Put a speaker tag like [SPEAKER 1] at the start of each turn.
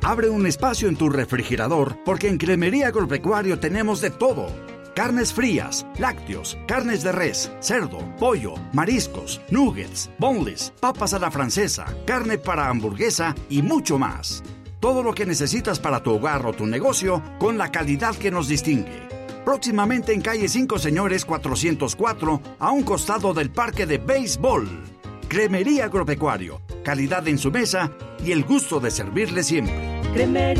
[SPEAKER 1] Abre un espacio en tu refrigerador porque en Cremería Agropecuario tenemos de todo. Carnes frías, lácteos, carnes de res, cerdo, pollo, mariscos, nuggets, boneless, papas a la francesa, carne para hamburguesa y mucho más. Todo lo que necesitas para tu hogar o tu negocio con la calidad que nos distingue. Próximamente en calle 5 Señores 404, a un costado del Parque de Béisbol. Cremería Agropecuario, calidad en su mesa y el gusto de servirle siempre.